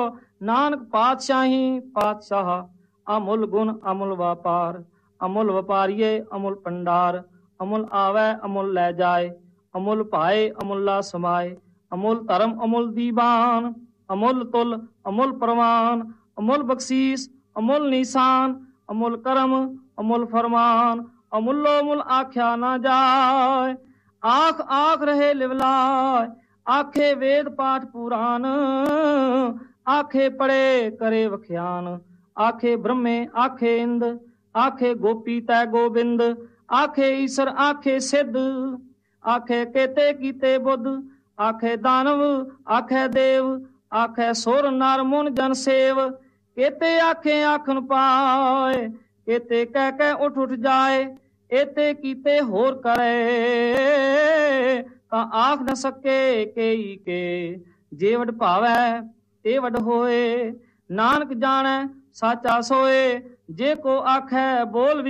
ਨਾਨਕ ਪਾਤਸ਼ਾਹੀ ਪਾਤਸ਼ਾਹ, ਅਮੁੱਲ ਗੁਣ ਅਮੁੱਲ ਵਪਾਰ, ਅਮੁੱਲ ਵਪਾਰੀਏ ਅਮੁੱਲ ਭੰਡਾਰ, ਅਮੁੱਲ ਆਵੈ ਅਮੁੱਲ ਲੈ ਜਾਏ, ਅਮੁੱਲ ਭਾਏ ਅਮੁੱਲਾ ਸਮਾਏ, ਅਮੁੱਲ ਧਰਮ ਅਮੁੱਲ ਦੀਵਾਨ, ਅਮੁੱਲ ਤੁਲ ਅਮੁੱਲ ਪ੍ਰਵਾਨ, ਅਮੁੱਲ ਬਖਸ਼ੀਸ ਅਮੁੱਲ ਨਿਸ਼ਾਨ, ਅਮੁੱਲ ਕਰਮ ਅਮੁੱਲ ਫਰਮਾਨ, ਅਮੁੱਲੋ ਮੁੱਲ ਆਖਿਆ ਨਾ ਜਾਏ। ਆਖ ਆਖ ਰਹੇ ਲਿਵਲਾਏ, ਆਖੇ ਵੇਦ ਪਾਠ ਪੁਰਾਨ, ਆਖੇ ਪੜੇ ਕਰੇ ਵਖਿਆਨ, ਆਖੇ ਬ੍ਰਹਮੇ ਆਖੇ ਇੰਦ, ਆਖੇ ਗੋਪੀ ਤੈ ਗੋਬਿੰਦ, ਆਖੇ ਈਸ਼ਰ ਆਖੇ ਸਿੱਧ, ਆਖੇ ਕੇਤੇ ਕੀਤੇ ਬੁੱਧ, ਆਖੇ ਦਾਨਵ ਆਖੇ ਦੇਵ, ਆਖੇ ਸੁਰ ਨਰ ਮੁਨ ਜਨ ਸੇਵ, ਕੇਤੇ ਆਖੇ ਆਖਣ ਪਾਏ, ਕੇਤੇ ਕਹਿ ਕਹਿ ਉੱਠ ਉੱਠ ਜਾਏ, ਏਤੇ ਕੀਤੇ ਹੋਰ ਕਰੇ ਤਾਂ ਆਖ ਨ ਸਕੇ ਕੇਈ ਕੇ, ਜੇ ਵਡ ਭਾਵੈ ਤੇ ਵਡ ਹੋਏ, ਨਾਨਕ ਜਾਣੈ ਸਾਚਾ ਸੋਏ, ਜੇ ਕੋ ਆਖੈ ਬੋਲ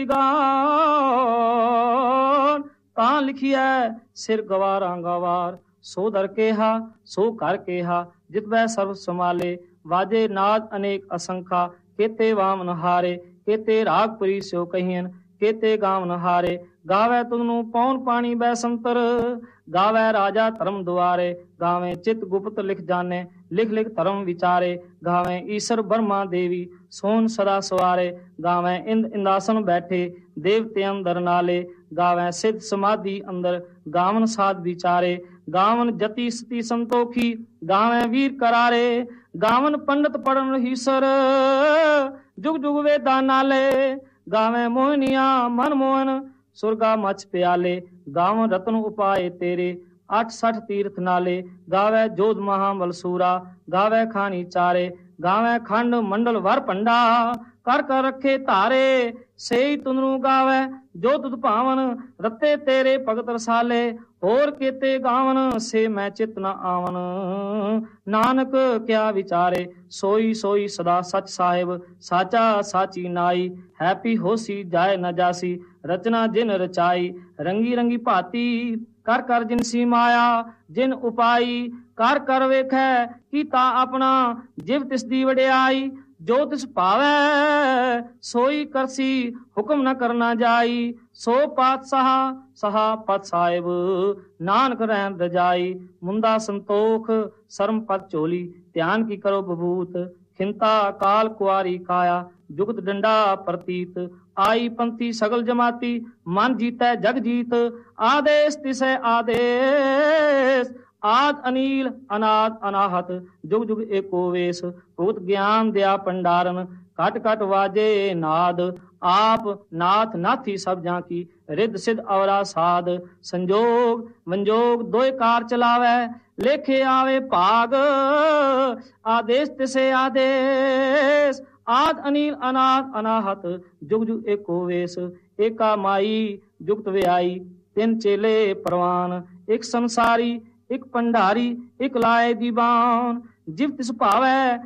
ਵਿਗਾਨ, ਤਾਂ ਲਿਖੀਐ ਸਿਰ ਗਵਾਰਾਂ ਗਵਾਰ, ਸੋ ਦਰ ਕੇਹਾ ਸੋ ਕਰ ਕੇਹਾ, ਜਿਤ ਬੈ ਸਰਬ ਸਮਾਲੇ, ਵਾਜੇ ਨਾਦ ਅਨੇਕ ਅਸੰਖਾ, केते वामन हारे, केते राग पुरी स्यो कहियन, केते गावन हारे, गावे तुनु पौन पानी बैसंतर, गावे राजा धर्म दुआरे, गावे चित गुप्त लिख जाने, लिख लिख धर्म विचारे, गावे ईश्वर ब्रह्मा देवी सोन सदा सवारे, गावे इंद इंदासन बैठे देवते अंदर नाले, गावे सिद्ध समाधि अंदर गावन साध विचारे, गावन जति सती संतोखी, गावे वीर करारे, गावन पंडित पढ़न हीसर, जुग जुग वेदा नाले, गावे मोहनिया मन मोहन सुरगा मच प्याले, गावन रतन उपाय तेरे 68 तीर्थ नाले, गावे जोध महाबलसूरा, गावे खानी चारे, गावे खंड मंडल वर पंडा, कर कर रखे तारे, सेई तुनरू गावे जो तुद भावन, रते तेरे भगत रसाले, होर केते गावन से मैं चित न आवन, नानक क्या विचारे, सोई सोई सदा सच साहिब, साचा साची नाई, हैपी होसी जाए न जासी, रचना जिन रचाई, रंगी रंगी भाती कर कर जिनसी माया, जिन उपाई कर कर वेखै कीता अपना, जिव तिस दी वडियाई, जो तिस भावै सोई करसी, हुक्म न करना जाई, सो पातशाह सहा पत साहिब, नानक रहन रजाई, मुंदा संतोख शर्म पत चोली, ध्यान की करो बबूत, खिंता काल कुआरी काया, जुगत डंडा प्रतीत, आई पंथी सगल जमाती, मन जीतै जग जीत, आदेश तिसै आदेश, आद अनील अनाद अनाहत, जुग जुग एको वेश, भूत ज्ञान दया पंडारन, कट कट वाजे नाद, आप नाथ नाथी सब झांकी, रिद सिद्ध अवरा साध, संजोग वंजोग दोय कार चलावे, लेखे आवे भाग, आदेश तिसे आदेश, आद अनील अनाद अनाहत, जुग जुग एको वेश, एका माई जुगत व्याई, तिन चेले परवान, एक संसारी एक पंडारी, एक लाए दीवान, जिव तिस भावै